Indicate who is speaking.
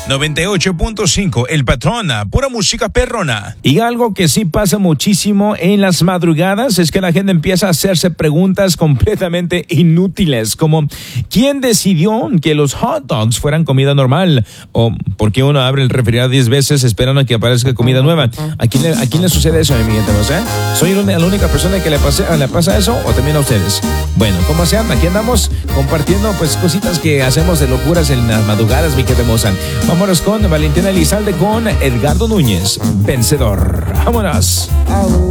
Speaker 1: 98.5, El Patrón, pura música perrona.
Speaker 2: Y algo que sí pasa muchísimo en las madrugadas es que la gente empieza a hacerse preguntas completamente inútiles, como ¿quién decidió que los hot dogs fueran comida normal? O ¿por qué uno abre el refrigerador 10 veces esperando a que aparezca comida nueva? ¿A quién le sucede eso, mi gente? ¿Soy la única persona que le pasa eso o también a ustedes? Bueno, como sean, aquí andamos compartiendo pues cositas que hacemos de locuras en las madrugadas, mi gente hermosa. Vámonos con Valentina Elizalde con Edgardo Núñez, Vencedor. Vámonos.